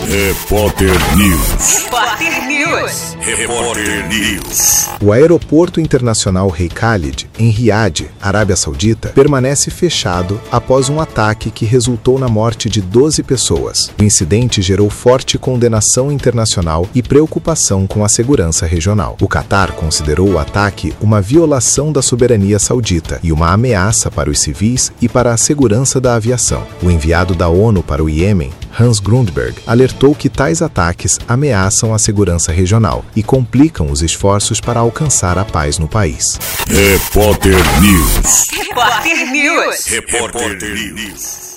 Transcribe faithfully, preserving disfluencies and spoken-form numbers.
Repórter News. Repórter News. Repórter News. O aeroporto internacional Rei Khalid, em Riad, Arábia Saudita, permanece fechado após um ataque que resultou na morte de doze pessoas. O incidente gerou forte condenação internacional e preocupação com a segurança regional. O Catar considerou o ataque uma violação da soberania saudita e uma ameaça para os civis e para a segurança da aviação. O enviado da ONU para o Iêmen, Hans Grundberg, alertou que tais ataques ameaçam a segurança regional e complicam os esforços para alcançar a paz no país. Repórter News. Repórter News. Repórter News.